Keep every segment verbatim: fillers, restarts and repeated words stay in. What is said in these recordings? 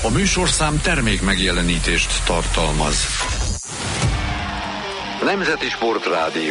A műsorszám termék megjelenítést tartalmaz. Nemzeti Sportrádió.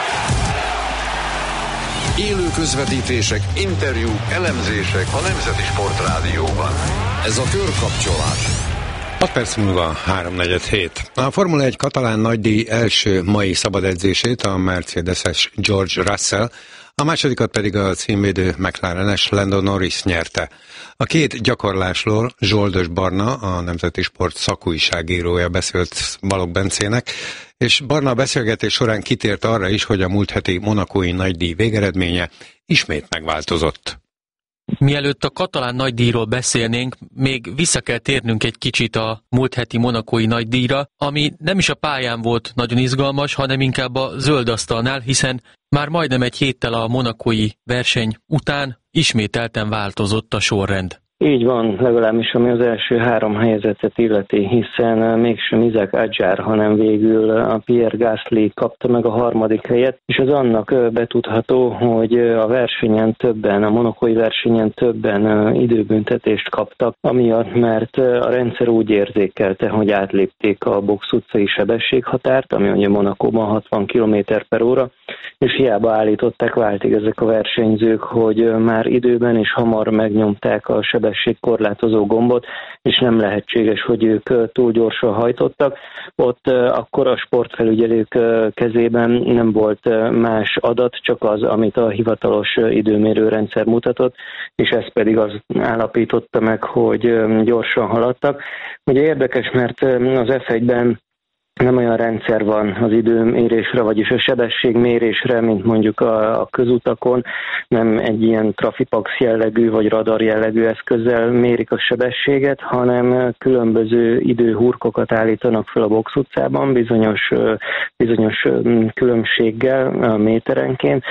Élő közvetítések, interjúk, elemzések a Nemzeti Sportrádióban. Ez a Körkapcsolás. hat perc múlva három negyven hét. A Formula egy katalán nagydíj első mai szabadedzését a Mercedes-es George Russell, a másodikat pedig a címvédő McLaren-es Lando Norris nyerte. A két gyakorlásról Zsoldos Barna, a Nemzeti Sport szakújságírója beszélt Balogh Bencének, és Barna a beszélgetés során kitért arra is, hogy a múlt heti monacói nagydíj végeredménye ismét megváltozott. Mielőtt a katalán nagydíjról beszélnénk, még vissza kell térnünk egy kicsit a múlt heti monacói nagydíjra, ami nem is a pályán volt nagyon izgalmas, hanem inkább a zöld asztalnál, hiszen már majdnem egy héttel a monacói verseny után ismételten változott a sorrend. Így van, legalábbis ami az első három helyezettet illeti, hiszen mégsem Isaac Adjar, hanem végül a Pierre Gasly kapta meg a harmadik helyet, és az annak betudható, hogy a versenyen többen, a monacói versenyen többen időbüntetést kaptak, amiatt, mert a rendszer úgy érzékelte, hogy átlépték a box utcai sebességhatárt, ami ugye Monacóban hatvan kilométer per óra, és hiába állították váltig ezek a versenyzők, hogy már időben és hamar megnyomták a sebességkorlátozó gombot, és nem lehetséges, hogy ők túl gyorsan hajtottak. Ott akkor a sportfelügyelők kezében nem volt más adat, csak az, amit a hivatalos időmérőrendszer mutatott, és ez pedig az állapította meg, hogy gyorsan haladtak. Ugye érdekes, mert az ef egyben nem olyan rendszer van az időmérésre, vagyis a sebességmérésre, mint mondjuk a, a közutakon, nem egy ilyen trafipax jellegű vagy radar jellegű eszközzel mérik a sebességet, hanem különböző időhurkokat állítanak fel a box utcában, bizonyos, bizonyos különbséggel a méterenként,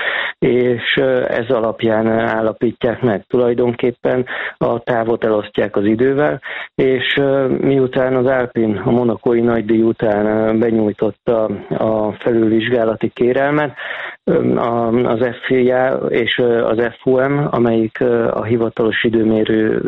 és ez alapján állapítják meg tulajdonképpen, a távot elosztják az idővel, és miután az Alpine a monacói nagydíj után benyújtotta a felülvizsgálati kérelmet, az ef i á és az ef o em, amelyik a hivatalos időmérő,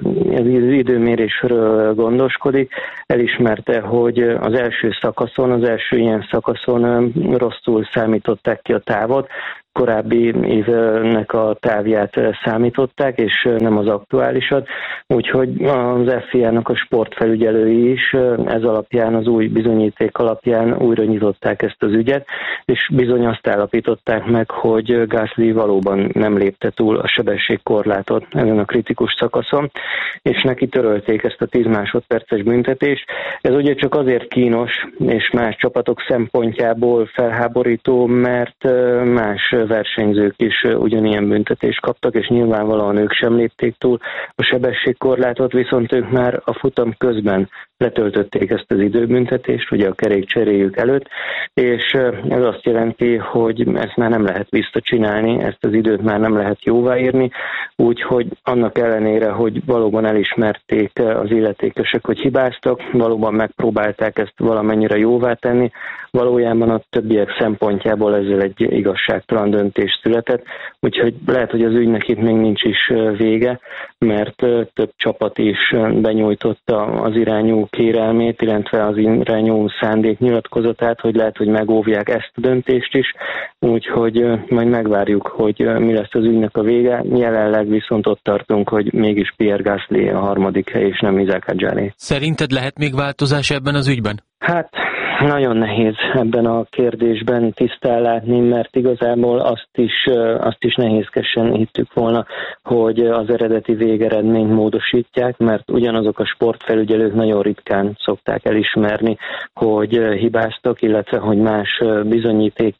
időmérésről gondoskodik, elismerte, hogy az első szakaszon, az első ilyen szakaszon rosszul számították ki a távot, korábbi évnek a távját számították, és nem az aktuálisat, úgyhogy az ef i á-nak a sportfelügyelői is ez alapján, az új bizonyíték alapján újra nyitották ezt az ügyet, és bizony azt állapították meg, hogy Gasly valóban nem lépte túl a sebességkorlátot ezen a kritikus szakaszon, és neki törölték ezt a tíz másodperces büntetést. Ez ugye csak azért kínos, és más csapatok szempontjából felháborító, mert más versenyzők is ugyanilyen büntetést kaptak, és nyilvánvalóan ők sem lépték túl a sebességkorlátot, viszont ők már a futam közben letöltötték ezt az időbüntetést, ugye a kerékcseréjük előtt, és ez azt jelenti, hogy ezt már nem lehet visszacsinálni, ezt az időt már nem lehet jóváírni, úgyhogy annak ellenére, hogy valóban elismerték az illetékesek, hogy hibáztak, valóban megpróbálták ezt valamennyire jóvá tenni, valójában a többiek szempontjából ezzel egy igazságtalan döntés született, úgyhogy lehet, hogy az ügynek itt még nincs is vége, mert több csapat is benyújtotta az irányú kérelmét, illetve az irányú szándéknyilatkozatát, hogy lehet, hogy megóvják ezt a döntést is, úgyhogy majd megvárjuk, hogy mi lesz az ügynek a vége. Jelenleg viszont ott tartunk, hogy mégis Pierre Gasly a harmadik hely, és nem Isaac Adjaré. Szerinted lehet még változás ebben az ügyben? Hát nagyon nehéz ebben a kérdésben tisztán látni, mert igazából azt is, azt is nehézkesen hittük volna, hogy az eredeti végeredményt módosítják, mert ugyanazok a sportfelügyelők nagyon ritkán szokták elismerni, hogy hibáztak, illetve hogy más bizonyíték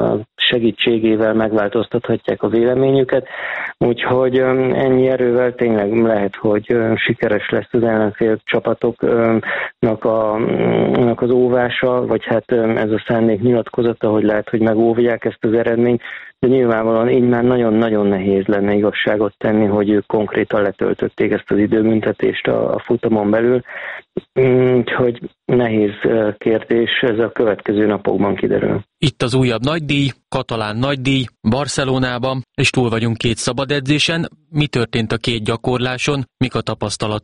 segítségével megváltoztathatják a véleményüket. Úgyhogy ennyi erővel tényleg lehet, hogy sikeres lesz az ellenfél csapatoknak a, az óvása, vagy hát ez a szándék nyilatkozata, hogy lehet, hogy megóvják ezt az eredményt, de nyilvánvalóan így már nagyon-nagyon nehéz lenne igazságot tenni, hogy ők konkrétan letöltötték ezt az időbüntetést a, a futamon belül. Úgyhogy nehéz kérdés, ez a következő napokban kiderül. Itt az újabb nagydíj, katalán nagydíj, Barcelonában, és túl vagyunk két szabad edzésen. Mi történt a két gyakorláson, mik a tapasztalatok?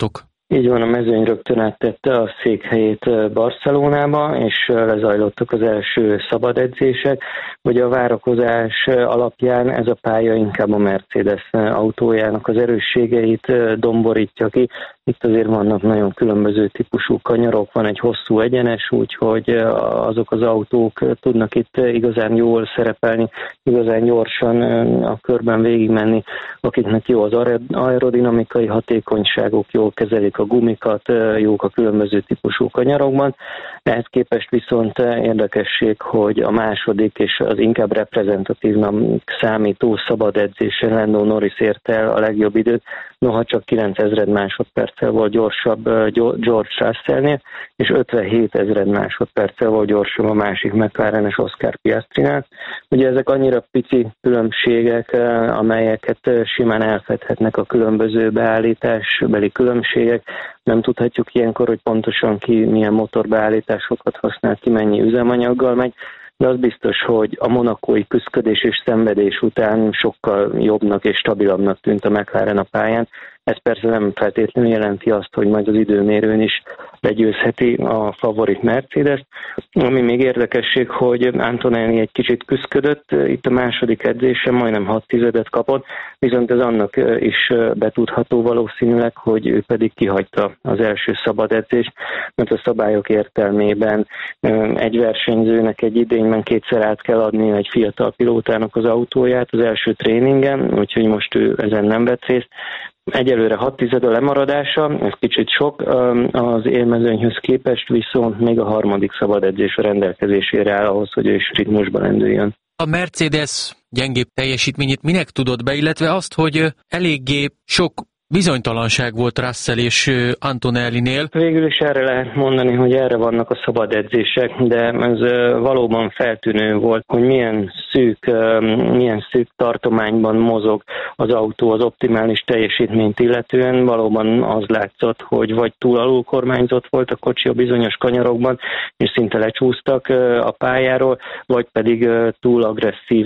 Így van, a mezőny rögtön áttette a székhelyét Barcelonába, és lezajlottak az első szabad edzések. Ugye a várakozás alapján ez a pálya inkább a Mercedes autójának az erősségeit domborítja ki. Itt azért vannak nagyon különböző típusú kanyarok, van egy hosszú egyenes, úgyhogy azok az autók tudnak itt igazán jól szerepelni, igazán gyorsan a körben végigmenni, akiknek jó az aerodinamikai hatékonyságok, jól kezelik a gumikat, jók a különböző típusú kanyarokban. Ehhez képest viszont érdekesség, hogy a második és az inkább reprezentatívnak számító szabad edzésen Lando Norris érte el a legjobb időt, noha csak kilencezred másodperccel volt gyorsabb George Russellnél, és ötvenhétezred másodperccel volt gyorsabb a másik McLarenes Oscar Piastrinál. Ugye ezek annyira pici különbségek, amelyeket simán elfedhetnek a különböző beállításbeli különbségek. Nem tudhatjuk ilyenkor, hogy pontosan ki milyen motorbeállításokat használ, ki mennyi üzemanyaggal megy, de az biztos, hogy a monakói küszködés és szenvedés után sokkal jobbnak és stabilabbnak tűnt a McLaren a pályán. Ez persze nem feltétlenül jelenti azt, hogy majd az időmérőn is legyőzheti a favorit Mercedes. Ami még érdekesség, hogy Antonelli egy kicsit küszködött, itt a második edzésen majdnem hat tizedet kapott, viszont ez annak is betudható valószínűleg, hogy ő pedig kihagyta az első szabad edzést, mert a szabályok értelmében egy versenyzőnek egy idényben kétszer át kell adni egy fiatal pilótának az autóját az első tréningen, úgyhogy most ő ezen nem vett részt. Egyelőre hat tized a lemaradása, ez kicsit sok, az élmezőnyhöz képest viszont még a harmadik szabad edzés a rendelkezésére áll ahhoz, hogy ő is ritmusban lendüljön. A Mercedes gyengébb teljesítményét minek tudod be, illetve azt, hogy eléggé sok bizonytalanság volt Russell és Antonellinél. Végül is erre lehet mondani, hogy erre vannak a szabad edzések, de ez valóban feltűnő volt, hogy milyen szűk, milyen szűk tartományban mozog az autó az optimális teljesítményt illetően. Valóban az látszott, hogy vagy túl alul kormányzott volt a kocsi a bizonyos kanyarokban, és szinte lecsúsztak a pályáról, vagy pedig túl agresszív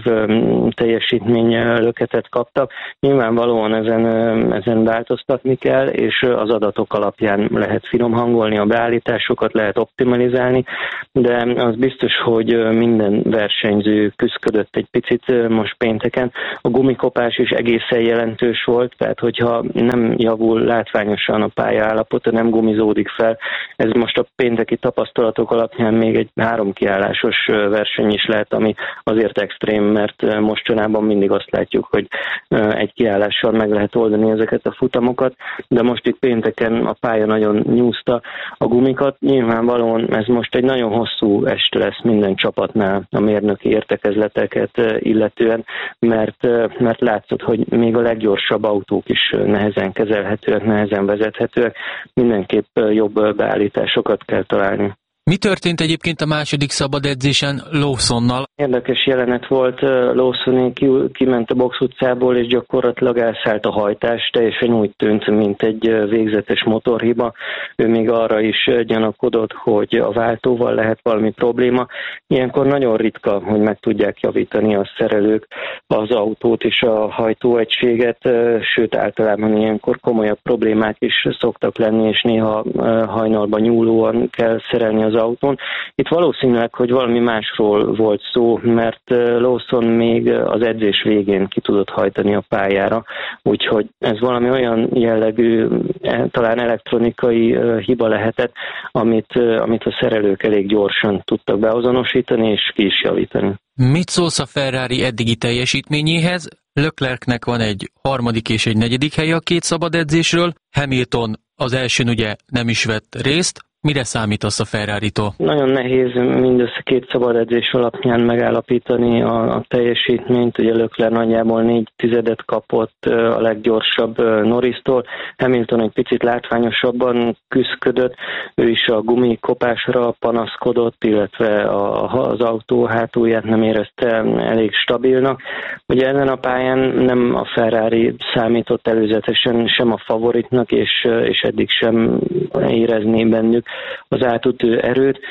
teljesítménylöketet kaptak. Nyilvánvalóan ezen, ezen változtatni kell, és az adatok alapján lehet finom hangolni a beállításokat, lehet optimalizálni, de az biztos, hogy minden versenyző küszködött egy picit most pénteken. A gumikopás is egészen jelentős volt, tehát hogyha nem javul látványosan a pályaállapota, nem gumizódik fel, ez most a pénteki tapasztalatok alapján még egy három kiállásos verseny is lehet, ami azért extrém, mert mostanában mindig azt látjuk, hogy egy kiállással meg lehet oldani ezeket a futamokat, de most itt pénteken a pálya nagyon nyúzta a gumikat. Nyilvánvalóan ez most egy nagyon hosszú este lesz minden csapatnál a mérnöki értekezleteket illetően, mert, mert látszott, hogy még a leggyorsabb autók is nehezen kezelhetőek, nehezen vezethetőek. Mindenképp jobb beállításokat kell találni. Mi történt egyébként a második szabad edzésen Lawsonnal? Érdekes jelenet volt, Lawson kiment a box utcából, és gyakorlatilag elszállt a hajtás, teljesen úgy tűnt, mint egy végzetes motorhiba. Ő még arra is gyanakodott, hogy a váltóval lehet valami probléma. Ilyenkor nagyon ritka, hogy meg tudják javítani a szerelők az autót és a hajtóegységet, sőt általában ilyenkor komolyabb problémák is szoktak lenni, és néha hajnalban nyúlóan kell szerelni az autón. Itt valószínűleg, hogy valami másról volt szó, mert Lawson még az edzés végén ki tudott hajtani a pályára, úgyhogy ez valami olyan jellegű, talán elektronikai hiba lehetett, amit, amit a szerelők elég gyorsan tudtak beazonosítani és ki is javítani. Mit szólsz a Ferrari eddigi teljesítményéhez? Leclercnek van egy harmadik és egy negyedik helye a két szabad edzésről, Hamilton az elsőn ugye nem is vett részt. Mire számítasz a Ferraritól? Nagyon nehéz mindössze két szabad edzés alapján megállapítani a, a teljesítményt. Ugye Leclerc nagyjából négy tizedet kapott a leggyorsabb Norristól. Hamilton egy picit látványosabban küszködött. Ő is a gumikopásra panaszkodott, illetve a, az autó hátulját nem érezte elég stabilnak. Ugye ezen a pályán nem a Ferrari számított előzetesen sem a favoritnak, és, és eddig sem érezné bennük az átütő erőt.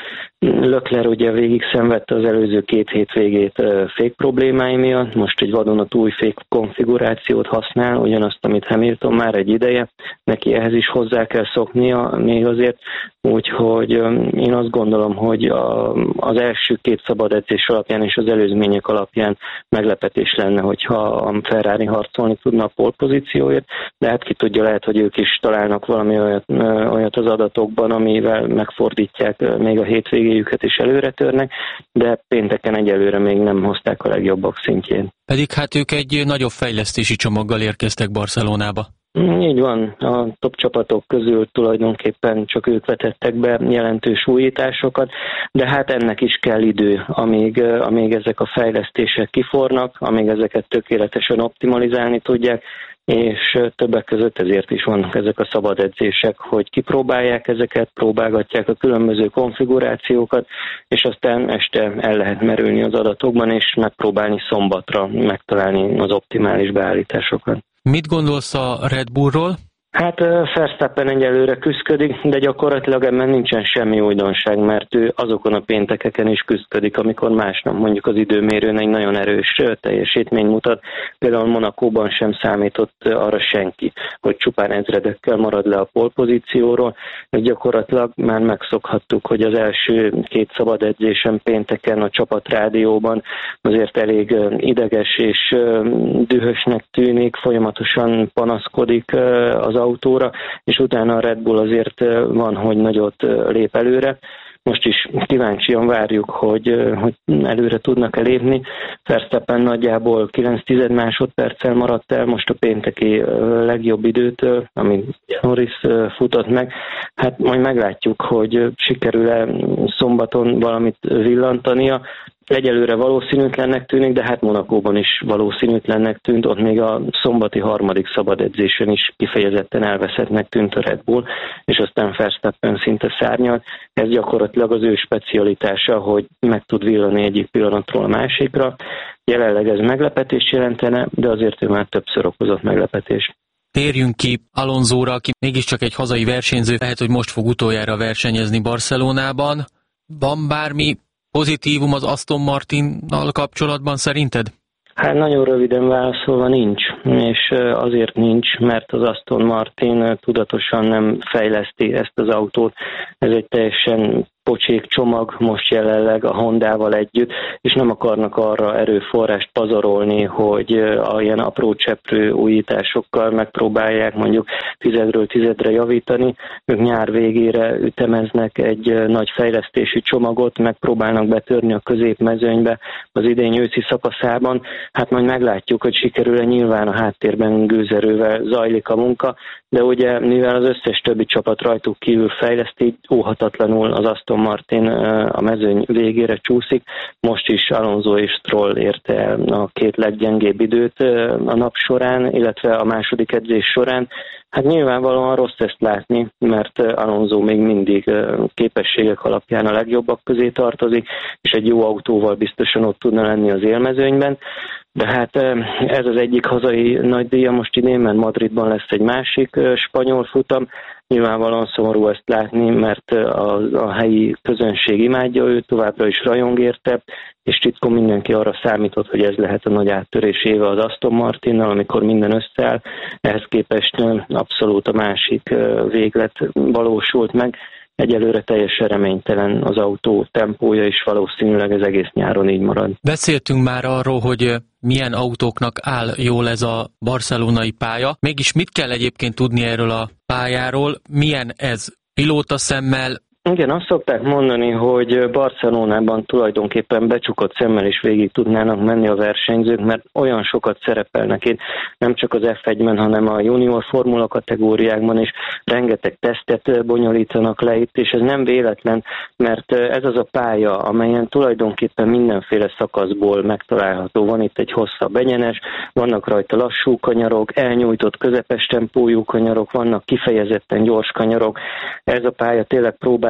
Leclerc ugye végig szenvedte az előző két hétvégét fék problémái miatt, most egy vadonatúj fék konfigurációt használ, ugyanazt, amit Hamilton már egy ideje, neki ehhez is hozzá kell szoknia még azért, úgyhogy én azt gondolom, hogy az első két szabad edzés alapján és az előzmények alapján meglepetés lenne, hogyha a Ferrari harcolni tudna a polpozícióért, de hát ki tudja, lehet, hogy ők is találnak valami olyat, olyat az adatokban, amivel megfordítják még a hétvégéjüket és előre törnek, de pénteken egyelőre még nem hozták a legjobbak szintjén. Pedig hát ők egy nagyobb fejlesztési csomaggal érkeztek Barcelonába. Így van, a top csapatok közül tulajdonképpen csak ők vetettek be jelentős újításokat, de hát ennek is kell idő, amíg, amíg ezek a fejlesztések kifornak, amíg ezeket tökéletesen optimalizálni tudják, és többek között ezért is vannak ezek a szabad edzések, hogy kipróbálják ezeket, próbálgatják a különböző konfigurációkat, és aztán este el lehet merülni az adatokban, és megpróbálni szombatra megtalálni az optimális beállításokat. Mit gondolsz a Red Bullról? Hát Verstappen egyelőre küszködik, de gyakorlatilag ebben nincsen semmi újdonság, mert ő azokon a péntekeken is küszködik, amikor másnap mondjuk az időmérőn egy nagyon erős teljesítmény mutat. Például Monacóban sem számított arra senki, hogy csupán ezredekkel marad le a polpozícióról. Gyakorlatilag már megszokhattuk, hogy az első két szabad edzésen pénteken a csapatrádióban azért elég ideges és dühösnek tűnik, folyamatosan panaszkodik az autóra, és utána a Red Bull azért van, hogy nagyot lép előre. Most is kíváncsian várjuk, hogy, hogy előre tudnak-e lépni. Verstappen nagyjából kilenc tized másodperccel maradt el most a pénteki legjobb időtől, ami Norris futott meg. Hát majd meglátjuk, hogy sikerül-e szombaton valamit villantania. Egyelőre valószínűtlennek tűnik, de hát Monacóban is valószínűtlennek tűnt, ott még a szombati harmadik szabad edzésen is kifejezetten elveszettnek tűnt a Red Bull, és aztán Verstappen szinte szárnyalt. Ez gyakorlatilag az ő specialitása, hogy meg tud villani egyik pillanatról a másikra. Jelenleg ez meglepetést jelentene, de azért ő már többször okozott meglepetést. Térjünk ki Alonsóra, aki mégiscsak egy hazai versenyző, lehet, hogy most fog utoljára versenyezni Barcelonában. Van bármi pozitívum az Aston Martinnal kapcsolatban szerinted? Hát nagyon röviden válaszolva nincs, és azért nincs, mert az Aston Martin tudatosan nem fejleszti ezt az autót. Ez egy teljesen pocsék csomag most jelenleg a Hondával együtt, és nem akarnak arra erőforrást pazarolni, hogy a ilyen apró cseprő újításokkal megpróbálják mondjuk tizedről tizedre javítani. Ők nyár végére ütemeznek egy nagy fejlesztési csomagot, megpróbálnak betörni a középmezőnybe az idén őszi szakaszában. Hát majd meglátjuk, hogy sikerül-e, nyilván a háttérben gőzerővel zajlik a munka, de ugye mivel az összes többi csapat rajtuk kívül fejleszti, óhatatlanul az Aston Martin a mezőny végére csúszik. Most is Alonso és Stroll érte el a két leggyengébb időt a nap során, illetve a második edzés során. Hát nyilvánvalóan rossz ezt látni, mert Alonso még mindig képességek alapján a legjobbak közé tartozik, és egy jó autóval biztosan ott tudna lenni az élmezőnyben. De hát ez az egyik hazai nagydíja most idén, mert Madridban lesz egy másik spanyol futam. Nyilvánvalóan szomorú ezt látni, mert a, a helyi közönség imádja őt, továbbra is rajong érte, és titkon mindenki arra számított, hogy ez lehet a nagy áttörés éve az Aston Martinnal, amikor minden összeáll. Ehhez képest abszolút a másik véglet valósult meg. Egyelőre teljesen reménytelen az autó tempója, és valószínűleg ez egész nyáron így marad. Beszéltünk már arról, hogy milyen autóknak áll jól ez a barcelonai pálya. Mégis mit kell egyébként tudni erről a pályáról? Milyen ez pilóta szemmel? Igen, azt szokták mondani, hogy Barcelonában tulajdonképpen becsukott szemmel is végig tudnának menni a versenyzők, mert olyan sokat szerepelnek itt, nem csak az ef egyben, hanem a junior formula kategóriákban is rengeteg tesztet bonyolítanak le itt, és ez nem véletlen, mert ez az a pálya, amelyen tulajdonképpen mindenféle szakaszból megtalálható. Van itt egy hosszabb egyenes, vannak rajta lassú kanyarok, elnyújtott közepes tempójú kanyarok, vannak kifejezetten gyors kanyarok. Ez a pálya tényleg próbál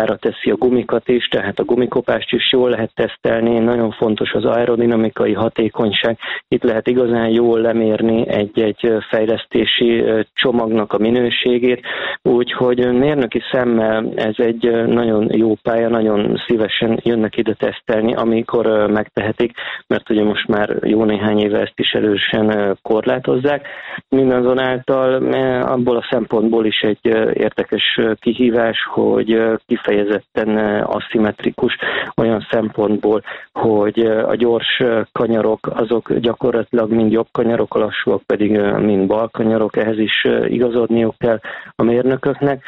javára teszi a gumikat is, tehát a gumikopást is jól lehet tesztelni, nagyon fontos az aerodinamikai hatékonyság, itt lehet igazán jól lemérni egy-egy fejlesztési csomagnak a minőségét, úgyhogy mérnöki szemmel ez egy nagyon jó pálya, nagyon szívesen jönnek ide tesztelni, amikor megtehetik, mert ugye most már jó néhány éve ezt is erősen korlátozzák. Mindazonáltal abból a szempontból is egy érdekes kihívás, hogy kifejezetten aszimmetrikus olyan szempontból, hogy a gyors kanyarok azok gyakorlatilag mind jobb kanyarok, a lassúak pedig mind bal kanyarok, ehhez is igazodniuk kell a mérnököknek.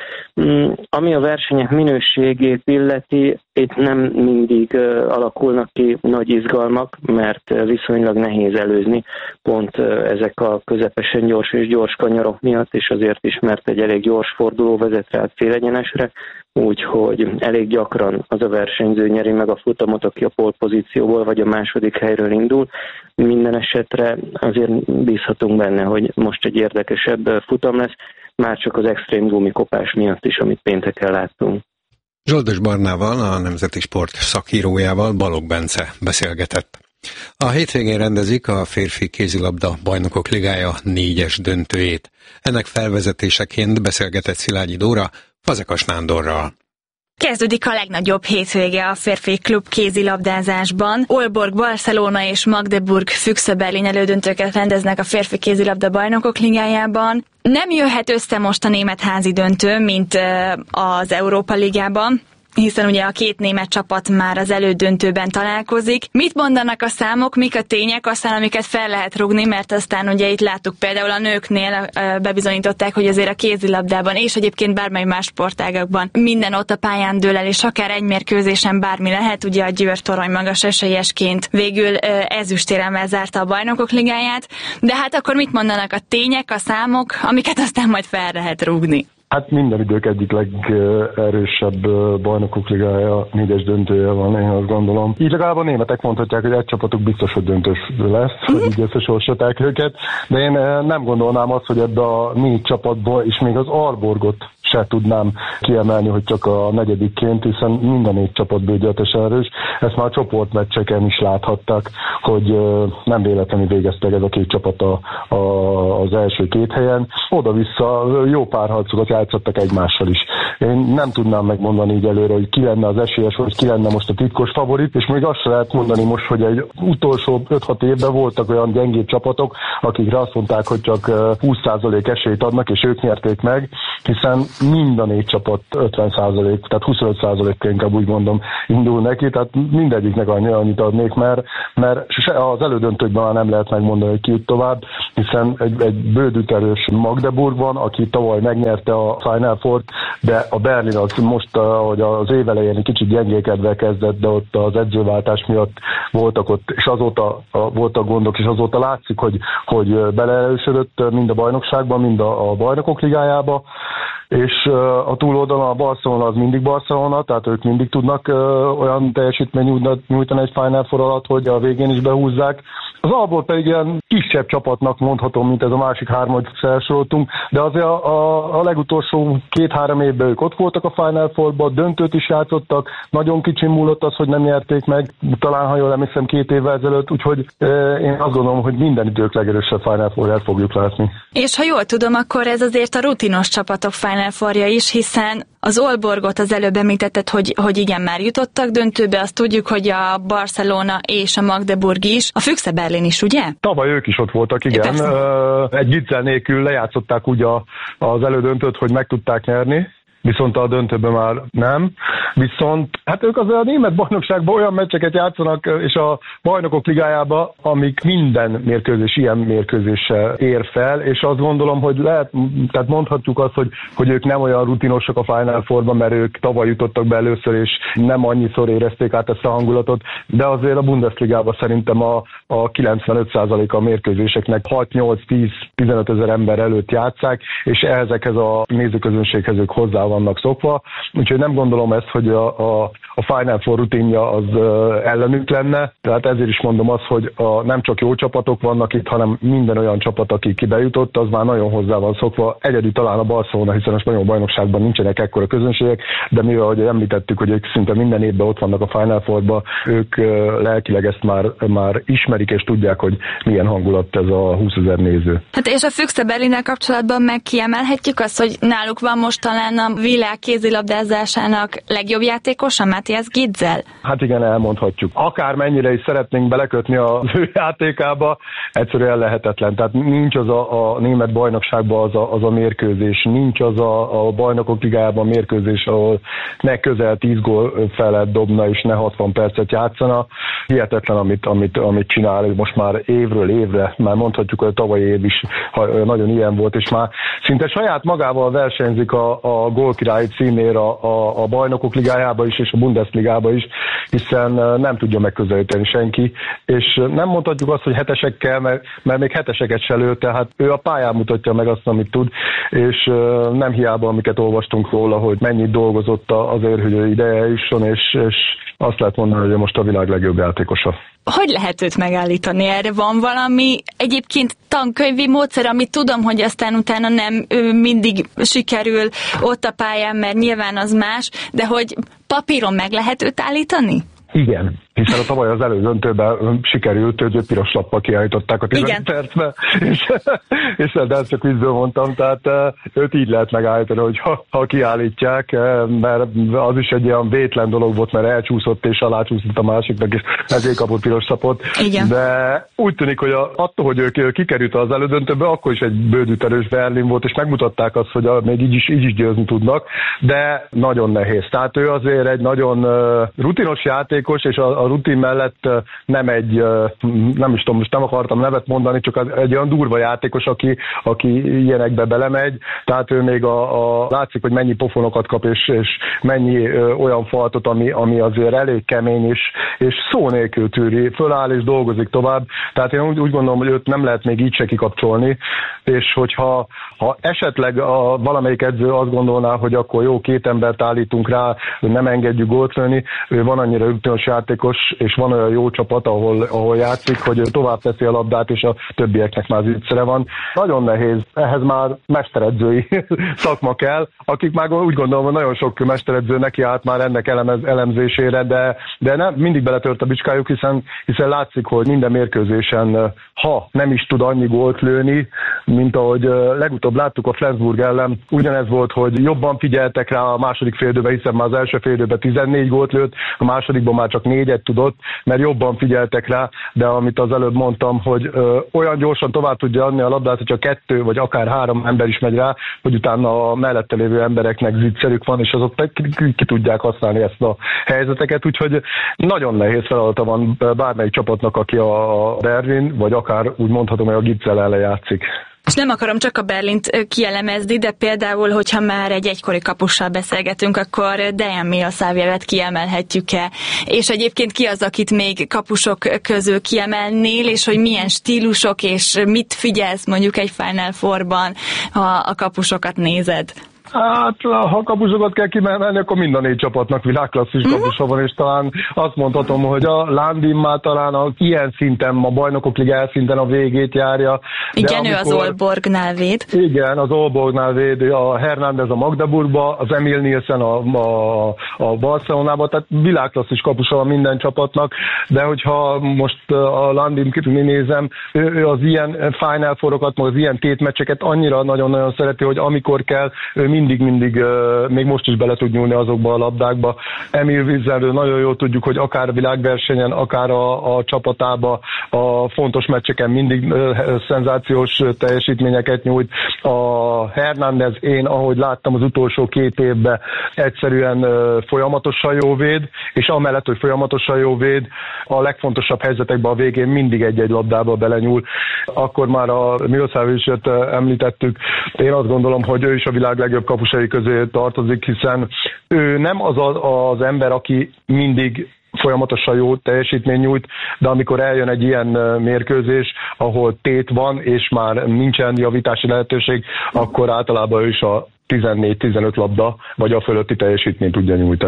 Ami a versenyek minőségét illeti, itt nem mindig alakulnak ki nagy izgalmak, mert viszonylag nehéz előzni pont ezek a közepesen gyors és gyors kanyarok miatt, és azért is, mert egy elég gyors forduló vezet rá félegyenesre, úgyhogy elég gyakran az a versenyző nyeri meg a futamot, aki a polpozícióból vagy a második helyről indul. Minden esetre azért bízhatunk benne, hogy most egy érdekesebb futam lesz, már csak az extrém gumikopás miatt is, amit pénteken láttunk. Zsoldos Barnával, a Nemzeti Sport szakírójával Balogh Bence beszélgetett. A hétvégén rendezik a férfi kézilabda bajnokok ligája négyes döntőjét. Ennek felvezetéseként beszélgetett Szilágyi Dóra Fazekas Nándorral. Kezdődik a legnagyobb hétvége a férfi klub kézilabdázásban. Aalborg, Barcelona és Magdeburg Füchse Berlin elődöntőket rendeznek a férfi kézilabda bajnokok ligájában. Nem jöhet össze most a német házi döntő, mint az Európa Ligában, hiszen ugye a két német csapat már az elődöntőben találkozik. Mit mondanak a számok, mik a tények, aztán amiket fel lehet rúgni, mert aztán ugye itt láttuk például a nőknél bebizonyították, hogy azért a kézilabdában és egyébként bármely más sportágakban minden ott a pályán dől el, és akár egy mérkőzésen bármi lehet. Ugye a Győr torony magas esélyesként végül ezüstéremmel zárta a bajnokok ligáját, de hát akkor mit mondanak a tények, a számok, amiket aztán majd fel lehet rúgni? Hát minden idők egyik legerősebb bajnokok ligája, négyes döntője van, én azt gondolom. Így legalább a németek mondhatják, hogy egy csapatuk biztos, hogy döntős lesz, hogy így összesorsolták őket, de én nem gondolnám azt, hogy ebbe a négy csapatból, és még az Aalborgot se tudnám kiemelni, hogy csak a negyedikként, hiszen minden négy csapat bődületesen erős. Ezt már a csoportmeccseken is láthatták, hogy nem véletlenül végeztek ez a két csapat a, a, az első két helyen. Oda-vissza jó pár harcokat játszottak egymással is. Én nem tudnám megmondani így előre, hogy ki lenne az esélyes, vagy ki lenne most a titkos favorit, és még azt se lehet mondani most, hogy egy utolsó öt-hat évben voltak olyan gyengébb csapatok, akikre azt mondták, hogy csak húsz százalék esélyt adnak, és ők nyerték meg, hiszen mind a négy csapat ötven százalék, tehát huszonöt százalékkal inkább úgy mondom indul neki, tehát mindegyiknek annyi, annyit adnék, mert, mert az elődöntőkben már nem lehet megmondani, hogy ki jut tovább, hiszen egy, egy bődült erős Magdeburg van, aki tavaly megnyerte a Final Four-t, de a Berlin az most, ahogy az év elején egy kicsit gyengékedve kezdett, de ott az edzőváltás miatt voltak ott, és azóta voltak gondok, és azóta látszik, hogy, hogy beleerősödött mind a bajnokságban, mind a, a bajnokok ligájába, és a túloldalon a Barcelona az mindig Barcelona, tehát ők mindig tudnak olyan teljesítményt nyújtani egy Final Four alatt, hogy a végén is behúzzák. Az Aalborg pedig ilyen kisebb csapatnak mondhatom, mint ez a másik hármat felsoroltunk, de azért a, a, a legutolsó két-három évben ők ott voltak a Final Fourban, döntőt is játszottak, nagyon kicsin múlott az, hogy nem nyerték meg, talán ha jól emlékszem két évvel ezelőtt, úgyhogy e, én azt gondolom, hogy minden idők legerősebb Final Four-ját fogjuk látni. És ha jól tudom, akkor ez azért a rutinos csapatok Final Four-ja is, hiszen az Aalborgot az előbb említetted, hogy, hogy igen, már jutottak döntőbe, azt tudjuk, hogy a Barcelona és a Magdeburg is, a Füchse Berlin is, ugye? Tavaly ők is ott voltak, igen. É, egy viccel nélkül lejátszották úgy a, az elődöntőt, hogy meg tudták nyerni, viszont a döntőben már nem. Viszont hát ők azért a német bajnokságban olyan meccseket játszanak, és a bajnokok ligájába, amik minden mérkőzés ilyen mérkőzéssel ér fel, és azt gondolom, hogy lehet, tehát mondhatjuk azt, hogy, hogy ők nem olyan rutinosak a Final Fourban, mert ők tavaly jutottak be először, és nem annyiszor érezték át ezt a hangulatot, de azért a Bundesligában szerintem a, a kilencvenöt százaléka a mérkőzéseknek hat-nyolc-tíz-tizenöt ezer ember előtt játsszák, és ezekhez a nézőközönséghez ők hozzá vannak szokva, úgyhogy nem gondolom ezt, hogy a, a, a Final Four rutinja az ellenünk lenne, tehát ezért is mondom azt, hogy a, nem csak jó csapatok vannak itt, hanem minden olyan csapat, aki kibejutott, az már nagyon hozzá van szokva. Egyedül talán a Barcelona, hiszen a spanyol bajnokságban nincsenek ekkora közönségek, de mivel, ahogy említettük, hogy ők szinte minden évben ott vannak a Final Fourban, ők lelkileg ezt már, már ismerik és tudják, hogy milyen hangulat ez a húszezer néző. Hát és a Füchse Berlinnel kapcsolatban meg kiemelhetjük azt, hogy náluk van most talán a világ kézilabdázásának legjobb játékosa, Matthias Gitzel? Hát igen, elmondhatjuk. Akármennyire is szeretnénk belekötni az ő játékába, egyszerűen lehetetlen. Tehát nincs az a, a német bajnokságban az a, az a mérkőzés, nincs az a, a bajnokok ligájában mérkőzés, ahol ne közel tíz gól fel lehet dobna, és ne hatvan percet játszana. Hihetetlen, amit, amit, amit csinál, most már évről évre, már mondhatjuk, hogy a tavalyi év is nagyon ilyen volt, és már szinte saját magával versenyzik a, a gólkirályi címér a, a, a bajnokok ligájába is, és a Bundesligába is, hiszen nem tudja megközelíteni senki, és nem mondhatjuk azt, hogy hetesekkel, mert, mert még heteseket se lő, tehát ő a pályán mutatja meg azt, amit tud, és nem hiába, amiket olvastunk róla, hogy mennyit dolgozott azért, hogy ő ideje jusson, és, és azt lehet mondani, hogy most a világ legjobb játékosa. Hogy lehet őt megállítani? Erre van valami egyébként tankönyvi módszer, amit tudom, hogy aztán utána nem mindig sikerül ott a pályán, mert nyilván az más, de hogy papíron meg lehet őt állítani? Igen, hiszen a tavaly az elődöntőben sikerült, hogy piros lappal kiállították a tizenegy percben, és, és de ezt csak vízből mondtam, tehát őt így lehet megállítani, hogy ha, ha kiállítják, mert az is egy olyan vétlen dolog volt, mert elcsúszott és alácsúszott a másiknak, és ezért kapott piros lapot. Igen. De úgy tűnik, hogy a, attól, hogy ők kikerült az elődöntőbe, akkor is egy bődüterős Berlin volt, és megmutatták azt, hogy a, még így is, így is győzni tudnak, de nagyon nehéz. Tehát ő azért egy nagyon uh, rutinos játékos, és a, a rutin mellett nem egy, nem is tudom, most nem akartam nevet mondani, csak egy olyan durva játékos, aki, aki ilyenekbe belemegy, tehát ő még a, a látszik, hogy mennyi pofonokat kap, és, és mennyi ö, olyan faltot, ami, ami azért elég kemény, és, és szó nélkül tűri, föláll és dolgozik tovább, tehát én úgy, úgy gondolom, hogy őt nem lehet még így se kikapcsolni, és hogyha ha esetleg a, valamelyik edző azt gondolná, hogy akkor jó, két embert állítunk rá, hogy nem engedjük gólt lőni, ő van annyira rutinos játékos, és van olyan jó csapat, ahol, ahol játszik, hogy tovább teszi a labdát, és a többieknek már zicere van. Nagyon nehéz, ehhez már mesteredzői szakma kell, akik már úgy gondolom, hogy nagyon sok mesteredző neki állt már ennek elemez, elemzésére, de, de nem, mindig beletört a bicskájuk, hiszen, hiszen látszik, hogy minden mérkőzésen, ha nem is tud annyi gólt lőni, mint ahogy legutóbb láttuk a Flensburg ellen, ugyanez volt, hogy jobban figyeltek rá a második féldőben, hiszen már az első féldőben tizennégy gólt lőtt, a másodikban már csak négyet tudott, mert jobban figyeltek rá, de amit az előbb mondtam, hogy ö, olyan gyorsan tovább tudja adni a labdát, hogyha kettő vagy akár három ember is megy rá, hogy utána a mellette lévő embereknek zicserük van, és azok ki, ki, ki tudják használni ezt a helyzeteket, úgyhogy nagyon nehéz feladata van bármelyik csapatnak, aki a Berlin, vagy akár úgy mondhatom, hogy a Gitzel ellen játszik. És nem akarom csak a Berlint kielemezni, de például, hogyha már egy egykori kapussal beszélgetünk, akkor Dejan Miloszávjevet kiemelhetjük-e? És egyébként ki az, akit még kapusok közül kiemelnél, és hogy milyen stílusok, és mit figyelsz mondjuk egy Final Fourban, ha a kapusokat nézed? Hát, ha kapusokat kell kimenni, akkor mind a négy csapatnak világklasszis mm-hmm. kapusa van, és talán azt mondhatom, hogy a Landim már talán a ilyen szinten, a bajnokok ligája szinten a végét járja. Igen, amikor, ő az Aalborgnál véd. Igen, az Aalborgnál véd, a Hernández a Magdeburgba, az Emil Nielsen a, a, a Barcelonába, tehát világklasszis kapusa van minden csapatnak, de hogyha most a Landim nézem, ő, ő az ilyen Final Four-okat, meg az ilyen tétmeccseket annyira nagyon-nagyon szereti, hogy amikor kell, ő mindig-mindig, uh, még most is bele tud nyúlni azokba a labdákba. Emil Wieselről nagyon jól tudjuk, hogy akár világversenyen, akár a, a csapatába, a fontos meccseken mindig uh, szenzációs teljesítményeket nyújt. A Hernández, én ahogy láttam az utolsó két évben, egyszerűen uh, folyamatosan jó véd, és amellett, hogy folyamatosan jó véd, a legfontosabb helyzetekben a végén mindig egy-egy labdába belenyúl. Akkor már a Miloszávjevet uh, említettük. Én azt gondolom, hogy ő is a világ legjobb kapusai közé tartozik, hiszen ő nem az a, az ember, aki mindig folyamatosan jó teljesítmény nyújt, de amikor eljön egy ilyen mérkőzés, ahol tét van, és már nincsen javítási lehetőség, akkor általában ő is a tizennégy-tizenöt labda, vagy a fölötti teljesítményt tudja nyújtani.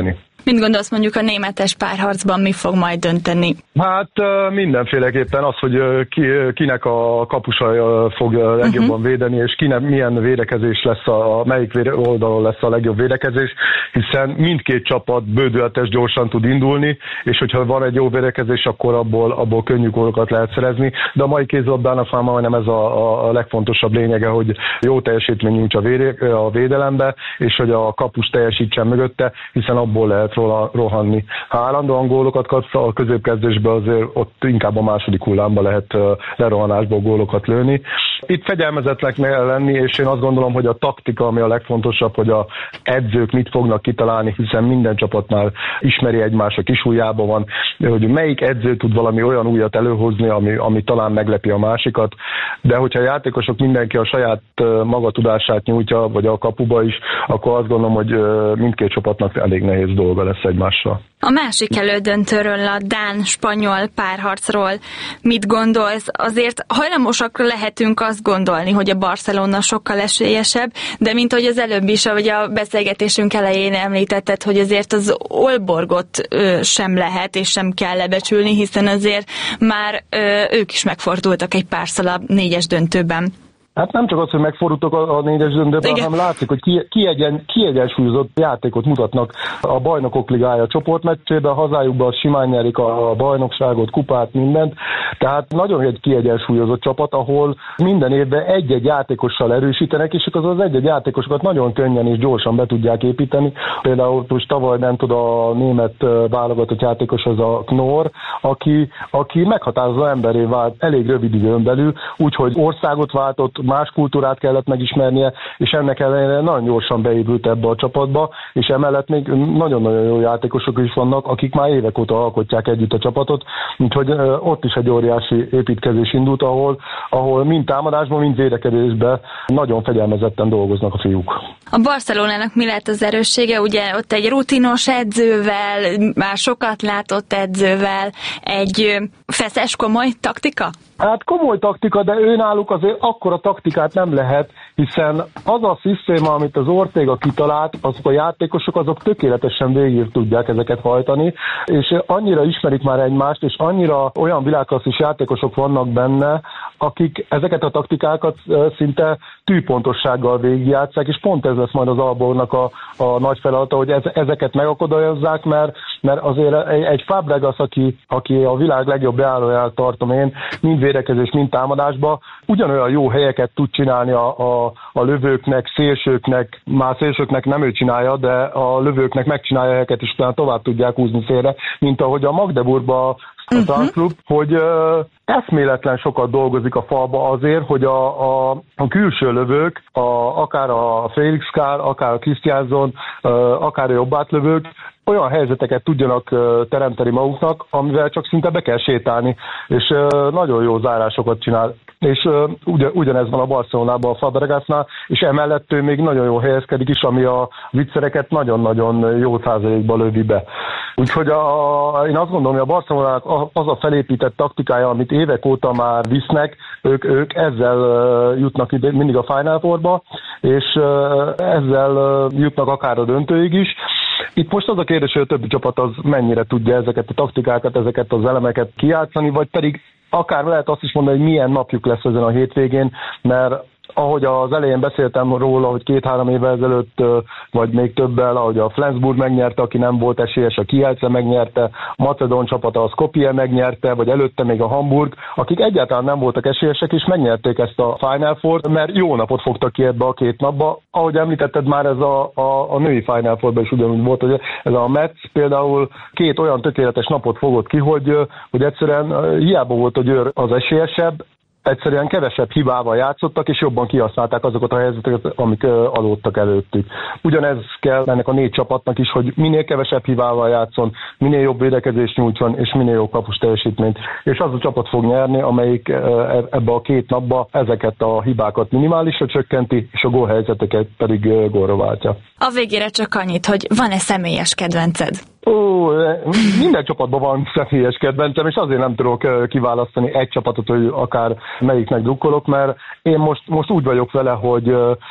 Mit gondolsz mondjuk a németes párharcban, mi fog majd dönteni? Hát mindenféleképpen az, hogy ki, kinek a kapusa fog legjobban uh-huh. védeni, és kinek milyen védekezés lesz, a, melyik oldalon lesz a legjobb védekezés, hiszen mindkét csapat bődületes gyorsan tud indulni, és hogyha van egy jó védekezés, akkor abból, abból könnyű gólokat lehet szerezni, de a mai kézilabdának már majdnem ez a, a legfontosabb lényege, hogy jó teljesítmény nyújts a, véde, a védelembe, és hogy a kapus teljesítsen mögötte, hiszen abból lehet rohanni. Ha állandóan gólokat kapsz a középkezdésbe, azért ott inkább a második hullámba lehet lerohanásból gólokat lőni. Itt fegyelmezetnek kell lenni, és én azt gondolom, hogy a taktika, ami a legfontosabb, hogy a edzők mit fognak kitalálni, hiszen minden csapatnál ismeri egymást, a kis ujjában van, hogy melyik edző tud valami olyan újat előhozni, ami, ami talán meglepi a másikat, de hogyha a játékosok mindenki a saját maga tudását nyújtja, vagy a kapuba is, akkor azt gondolom, hogy mindkét csapatnak elég nehéz dolga lesz egymással. A másik elődöntőről, a dán-spanyol párharcról mit gondolsz? Azért hajlamosak lehetünk azt gondolni, hogy a Barcelona sokkal esélyesebb, de mint ahogy az előbb is, ahogy a beszélgetésünk elején említetted, hogy azért az Aalborgot ö, sem lehet és sem kell lebecsülni, hiszen azért már ö, ők is megfordultak egy párszal a négyes döntőben. Hát nem csak az, hogy megfordultak a, a négyes döntőben, hanem látszik, hogy kiegyen, kiegyensúlyozott játékot mutatnak a Bajnokok Ligája csoportmeccsében, a hazájukban simán nyerik a, a bajnokságot, kupát, mindent. Tehát nagyon egy kiegyensúlyozott csapat, ahol minden évben egy-egy játékossal erősítenek, és az az egy-egy játékosokat nagyon könnyen és gyorsan be tudják építeni. Például most tavaly nem tud a német válogatott játékos az a Knorr, aki, aki meghatározó emberé vált elég rövid időn belül, úgyhogy országot váltott, más kultúrát kellett megismernie, és ennek ellenére nagyon gyorsan beépült ebbe a csapatba, és emellett még nagyon-nagyon jó játékosok is vannak, akik már évek óta alkotják együtt a csapatot, úgyhogy ott is egy óriási építkezés indult, ahol, ahol mind támadásban, mind védekezésben nagyon fegyelmezetten dolgoznak a fiúk. A Barcelonának mi lett az erőssége? Ugye ott egy rutinos edzővel, már sokat látott edzővel, egy feszes, komoly taktika? Hát komoly taktika, de őnáluk azért akkora taktikát nem lehet, hiszen az a szisztéma, amit az Ortega kitalált, azok a játékosok, azok tökéletesen végig tudják ezeket hajtani, és annyira ismerik már egymást, és annyira olyan világklasszis játékosok vannak benne, akik ezeket a taktikákat szinte tűpontossággal végigjátszák, és pont ez lesz majd az Aalborgnak a, a nagy feladata, hogy ez, ezeket megakadályozzák, mert, mert azért egy, egy Fabregas, aki, aki a világ legjobb beállóját tartom én, mind védekezés, mind támadásba, ugyanolyan jó helyeket tud csinálni a, a, a lövőknek, szélsőknek, már szélsőknek nem ő csinálja, de a lövőknek megcsinálja helyeket, és utána tovább tudják húzni félre, mint ahogy a Magdeburgban a Transklub, uh-huh. hogy uh, eszméletlen sokat dolgozik a falba azért, hogy a, a, a külső lövők, a, akár a Felix Kár, akár a Christiansen, uh, akár a jobbátlövők, olyan helyzeteket tudjanak uh, teremteni maguknak, amivel csak szinte be kell sétálni, és uh, nagyon jó zárásokat csinál. És uh, ugyan, ugyanez van a Barcelonában, a Fabregasnál, és emellett ő még nagyon jól helyezkedik is, ami a viccereket nagyon-nagyon jó százalékban lövi be. Úgyhogy a, én azt gondolom, hogy a Barcelonának az a felépített taktikája, amit évek óta már visznek, ők, ők ezzel uh, jutnak mindig a Final Fourba, és uh, ezzel uh, jutnak akár a döntőig is. Itt most az a kérdés, hogy a többi csapat az mennyire tudja ezeket a taktikákat, ezeket az elemeket kijátszani, vagy pedig akár lehet azt is mondani, hogy milyen napjuk lesz ezen a hétvégén, mert ahogy az elején beszéltem róla, hogy két-három évvel ezelőtt, vagy még többel, ahogy a Flensburg megnyerte, aki nem volt esélyes, a Kielce megnyerte, a Macedón csapata a Skopje megnyerte, vagy előtte még a Hamburg, akik egyáltalán nem voltak esélyesek, és megnyerték ezt a Final Four-t, mert jó napot fogtak ki ebbe a két napba. Ahogy említetted már, ez a, a, a női Final Four-ban is ugyanúgy volt, hogy ez a Metz például két olyan tökéletes napot fogott ki, hogy, hogy egyszerűen hiába volt, hogy ő az esélyesebb, egyszerűen kevesebb hibával játszottak, és jobban kihasználták azokat a helyzeteket, amik adódtak előttük. Ugyanez kell ennek a négy csapatnak is, hogy minél kevesebb hibával játszon, minél jobb védekezést nyújtson, és minél jobb kapus teljesítményt. És az a csapat fog nyerni, amelyik ebbe a két napba ezeket a hibákat minimálisra csökkenti, és a gólhelyzeteket pedig gólra váltja. A végére csak annyit, hogy van-e személyes kedvenced? Ó, minden csapatban van személyes kedvencem, és azért nem tudok kiválasztani egy csapatot, hogy akár melyiknek drukkolok, mert én most, most úgy vagyok vele, hogy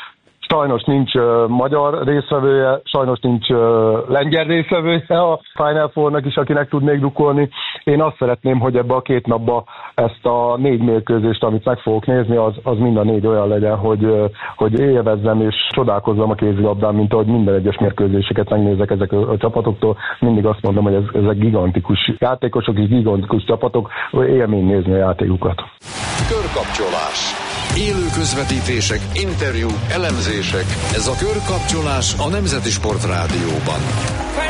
Sajnos nincs uh, magyar részvevője, sajnos nincs uh, lengyel részvevője a Final Fournak is, akinek tudnék drukkolni. Én azt szeretném, hogy ebbe a két napba ezt a négy mérkőzést, amit meg fogok nézni, az, az mind a négy olyan legyen, hogy, uh, hogy élvezzem és csodálkozzam a kézilabdán, mint ahogy minden egyes mérkőzéseket megnézek ezek a, a csapatoktól. Mindig azt mondom, hogy ez, ezek gigantikus játékosok és gigantikus csapatok, élmény nézni a játékukat. Körkapcsolás. Élő közvetítések, interjúk, elemzések. Ez a Körkapcsolás a Nemzeti Sport Rádióban.